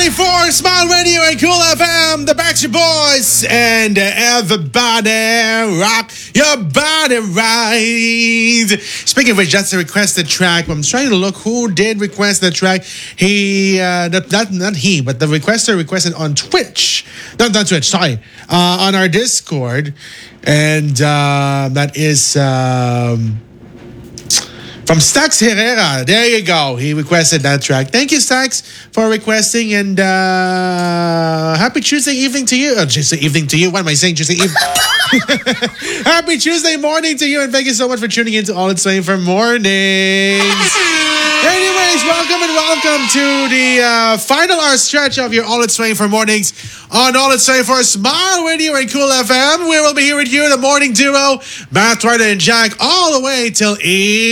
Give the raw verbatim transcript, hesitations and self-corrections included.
for Smile Radio and Cool F M, the Backstreet Boys, and everybody rock your body right. Speaking of which, that's the requested track. I'm trying to look who did request the track. He, uh, not, not, not he, but the requester requested on Twitch. Not, not Twitch, sorry. Uh, on our Discord. And uh, that is... Um, From Stax Herrera. There you go. He requested that track. Thank you, Stax, for requesting. And uh, happy Tuesday evening to you. Oh, Tuesday evening to you. What am I saying? Tuesday evening. Happy Tuesday morning to you. And thank you so much for tuning in to All It's Swaying for Mornings. Anyways, welcome and welcome to the uh, final hour stretch of your All It's Swaying for Mornings on All It's Swaying for Smile Radio and Cool F M. We will be here with you, the morning duo, Matt Ryder and Jack, all the way till eight.